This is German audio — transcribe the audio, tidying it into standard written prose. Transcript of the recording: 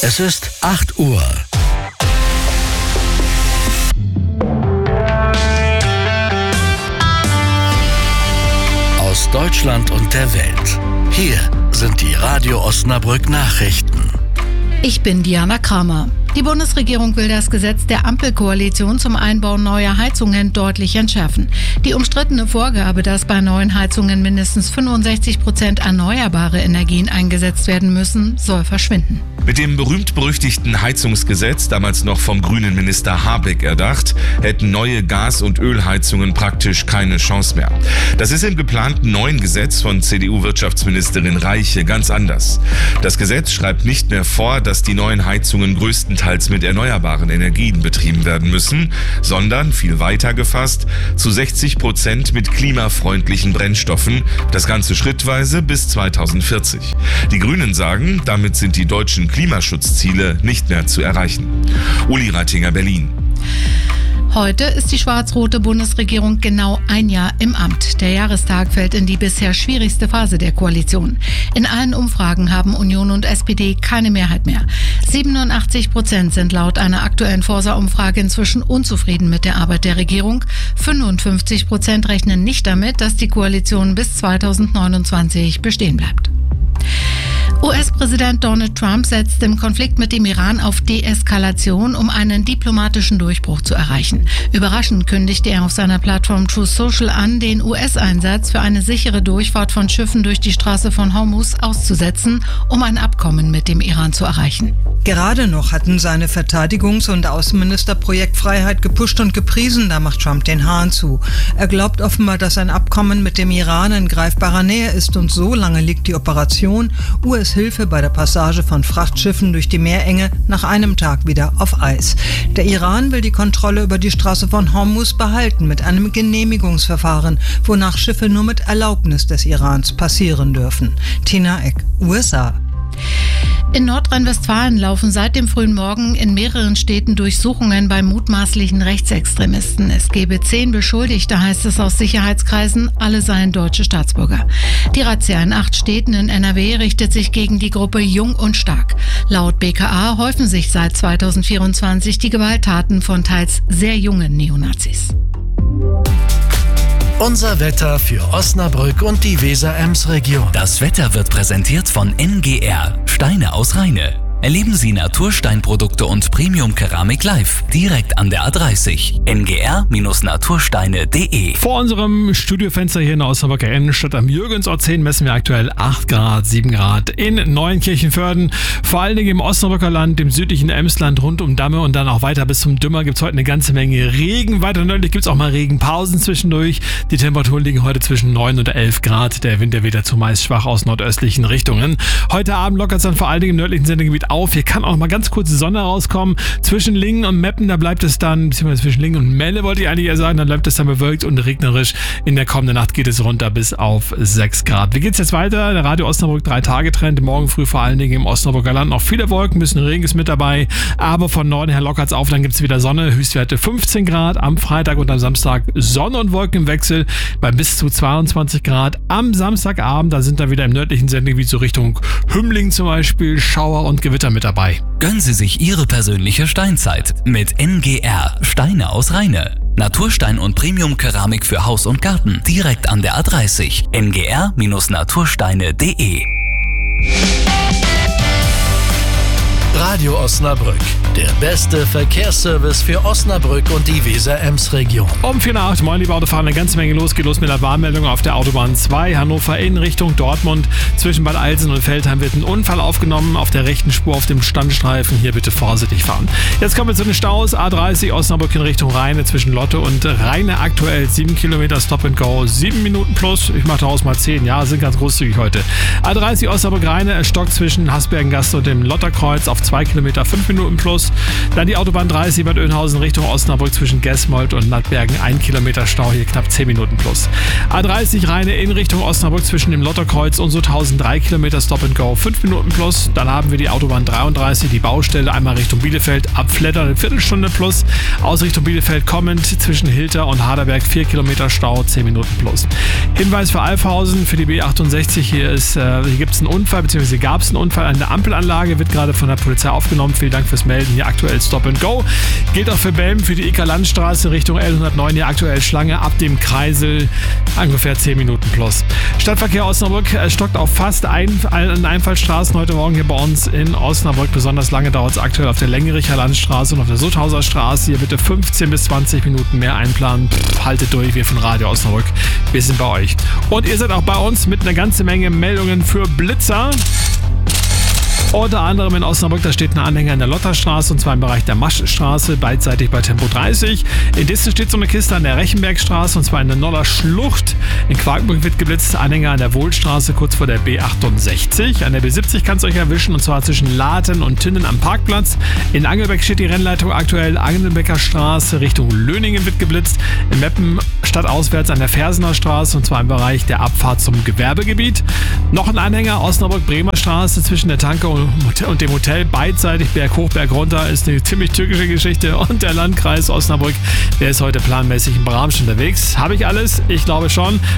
Es ist 8 Uhr. Aus Deutschland und der Welt. Hier sind die Radio Osnabrück Nachrichten. Ich bin Diana Kramer. Die Bundesregierung will das Gesetz der Ampelkoalition zum Einbau neuer Heizungen deutlich entschärfen. Die umstrittene Vorgabe, dass bei neuen Heizungen mindestens 65% erneuerbare Energien eingesetzt werden müssen, soll verschwinden. Mit dem berühmt-berüchtigten Heizungsgesetz, damals noch vom grünen Minister Habeck erdacht, hätten neue Gas- und Ölheizungen praktisch keine Chance mehr. Das ist im geplanten neuen Gesetz von CDU-Wirtschaftsministerin Reiche ganz anders. Das Gesetz schreibt nicht mehr vor, dass die neuen Heizungen größtenteils mit erneuerbaren Energien betrieben werden müssen, sondern, viel weiter gefasst, zu 60% mit klimafreundlichen Brennstoffen, das Ganze schrittweise bis 2040. Die Grünen sagen, damit sind die deutschen Klimaschutzziele nicht mehr zu erreichen. Uli Reitinger, Berlin. Heute ist die schwarz-rote Bundesregierung genau ein Jahr im Amt. Der Jahrestag fällt in die bisher schwierigste Phase der Koalition. In allen Umfragen haben Union und SPD keine Mehrheit mehr. 87% sind laut einer aktuellen Forsa-Umfrage inzwischen unzufrieden mit der Arbeit der Regierung. 55% rechnen nicht damit, dass die Koalition bis 2029 bestehen bleibt. US-Präsident Donald Trump setzt im Konflikt mit dem Iran auf Deeskalation, um einen diplomatischen Durchbruch zu erreichen. Überraschend kündigte er auf seiner Plattform Truth Social an, den US-Einsatz für eine sichere Durchfahrt von Schiffen durch die Straße von Hormuz auszusetzen, um ein Abkommen mit dem Iran zu erreichen. Gerade noch hatten seine Verteidigungs- und Außenminister Projektfreiheit gepusht und gepriesen, da macht Trump den Hahn zu. Er glaubt offenbar, dass ein Abkommen mit dem Iran in greifbarer Nähe ist und so lange liegt die Operation US-Hilfe bei der Passage von Frachtschiffen durch die Meerenge nach einem Tag wieder auf Eis. Der Iran will die Kontrolle über die Straße von Hormuz behalten mit einem Genehmigungsverfahren, wonach Schiffe nur mit Erlaubnis des Irans passieren dürfen. Tina Eck, USA. In Nordrhein-Westfalen laufen seit dem frühen Morgen in mehreren Städten Durchsuchungen bei mutmaßlichen Rechtsextremisten. Es gebe 10 Beschuldigte, heißt es aus Sicherheitskreisen, alle seien deutsche Staatsbürger. Die Razzia in 8 Städten in NRW richtet sich gegen die Gruppe Jung und Stark. Laut BKA häufen sich seit 2024 die Gewalttaten von teils sehr jungen Neonazis. Unser Wetter für Osnabrück und die Weser-Ems-Region. Das Wetter wird präsentiert von NGR, Steine aus Rheine. Erleben Sie Natursteinprodukte und Premium-Keramik live, direkt an der A30. ngr-natursteine.de. Vor unserem Studiofenster hier in der Osnabrücker Innenstadt am Jürgensort 10 messen wir aktuell 8 Grad, 7 Grad in Neuenkirchenförden. Vor allen Dingen im Osnabrücker Land, im südlichen Emsland, rund um Damme und dann auch weiter bis zum Dümmer gibt es heute eine ganze Menge Regen. Weiter nördlich gibt es auch mal Regenpausen zwischendurch. Die Temperaturen liegen heute zwischen 9 und 11 Grad. Der Wind wieder zumeist schwach aus nordöstlichen Richtungen. Heute Abend lockert es dann vor allen Dingen im nördlichen Sendegebiet auf. Hier kann auch mal ganz kurz die Sonne rauskommen. Zwischen Lingen und Meppen, da bleibt es dann, beziehungsweise zwischen Lingen und Melle wollte ich eigentlich eher sagen, dann bleibt es dann bewölkt und regnerisch. In der kommenden Nacht geht es runter bis auf 6 Grad. Wie geht's jetzt weiter? Der Radio Osnabrück 3-Tage-Trend. Morgen früh vor allen Dingen im Osnabrücker Land noch viele Wolken, ein bisschen Regen ist mit dabei. Aber von Norden her lockert es auf, dann gibt es wieder Sonne. Höchstwerte 15 Grad. Am Freitag und am Samstag Sonne und Wolken im Wechsel bei bis zu 22 Grad. Am Samstagabend, da sind dann wieder im nördlichen Sendegebiet so Richtung Hümmling zum Beispiel Schauer und Gewitter mit dabei. Gönnen Sie sich Ihre persönliche Steinzeit mit NGR, Steine aus Rheine. Naturstein und Premium-Keramik für Haus und Garten, direkt an der A30. ngr-natursteine.de. Radio Osnabrück, der beste Verkehrsservice für Osnabrück und die Weser-Ems-Region. Um 4:08, moin liebe Autofahrer, eine ganze Menge los. Geht los mit der Warnmeldung auf der Autobahn 2, Hannover in Richtung Dortmund. Zwischen Bad Eilsen und Feldheim wird ein Unfall aufgenommen auf der rechten Spur auf dem Standstreifen. Hier bitte vorsichtig fahren. Jetzt kommen wir zu den Staus. A30 Osnabrück in Richtung Rheine zwischen Lotte und Rheine. Aktuell 7 Kilometer Stop and Go, 7 Minuten plus. Ich mache daraus mal 10. Ja, sind ganz großzügig heute. A30 Osnabrück Rheine, Stock zwischen Hasbergengasse und dem Lotterkreuz auf 2 Kilometer, 5 Minuten plus. Dann die Autobahn 30 Bad Oeynhausen Richtung Osnabrück zwischen Gesmold und Nattbergen, 1 Kilometer Stau, hier knapp 10 Minuten plus. A30 Rheine in Richtung Osnabrück zwischen dem Lotterkreuz und Sutthausen 3 Kilometer Stop and Go, 5 Minuten plus. Dann haben wir die Autobahn 33, die Baustelle einmal Richtung Bielefeld, abflattern, eine Viertelstunde plus. Aus Richtung Bielefeld kommend zwischen Hilter und Haderberg 4 Kilometer Stau, 10 Minuten plus. Hinweis für Alfhausen für die B68, hier gibt es einen Unfall, beziehungsweise gab es einen Unfall an der Ampelanlage, wird gerade von der Polizei bisher aufgenommen. Vielen Dank fürs Melden. Hier aktuell Stop and Go. Gilt auch für Belm, für die Ika-Landstraße Richtung L109. Hier aktuell Schlange ab dem Kreisel. Ungefähr 10 Minuten plus. Stadtverkehr Osnabrück stockt auf fast allen Einfallstraßen heute Morgen hier bei uns in Osnabrück. Besonders lange dauert es aktuell auf der Längericher Landstraße und auf der Sutthauser Straße. Hier bitte 15 bis 20 Minuten mehr einplanen. Haltet durch, wir von Radio Osnabrück. Wir sind bei euch. Und ihr seid auch bei uns mit einer ganzen Menge Meldungen für Blitzer. Unter anderem in Osnabrück, da steht ein Anhänger in der Lotterstraße und zwar im Bereich der Maschstraße, beidseitig bei Tempo 30. In Dissen steht so eine Kiste an der Rechenbergstraße und zwar in der Noller Schlucht. In Quakenbrück wird geblitzt, Anhänger an der Wohlstraße kurz vor der B68. An der B70 kann es euch erwischen und zwar zwischen Laten und Tinnen am Parkplatz. In Angelbeck steht die Rennleitung aktuell, Angelbecker Straße Richtung Löningen wird geblitzt. In Meppen stadtauswärts an der Fersener Straße und zwar im Bereich der Abfahrt zum Gewerbegebiet. Noch ein Anhänger, Osnabrück-Bremer Straße zwischen der Tanke und dem Hotel, beidseitig Berg hoch, Berg runter, ist eine ziemlich tückische Geschichte und der Landkreis Osnabrück, der ist heute planmäßig im Bramsch unterwegs. Habe ich alles? Ich glaube schon.